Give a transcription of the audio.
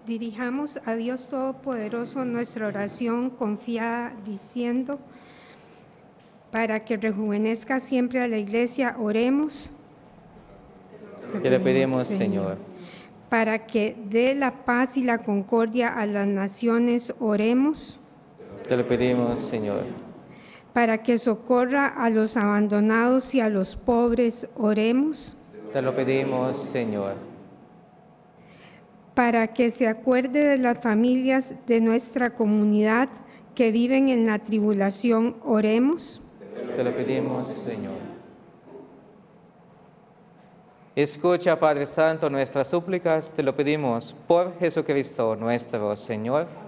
Dirijamos a Dios Todopoderoso nuestra oración confiada diciendo, para que rejuvenezca siempre a la Iglesia, oremos. Te lo pedimos, Señor. Para que dé la paz y la concordia a las naciones, oremos. Te lo pedimos, Señor. Para que socorra a los abandonados y a los pobres, oremos. Te lo pedimos, Señor. Para que se acuerde de las familias de nuestra comunidad que viven en la tribulación, oremos. Te lo pedimos, Señor. Escucha, Padre Santo, nuestras súplicas, te lo pedimos por Jesucristo nuestro Señor.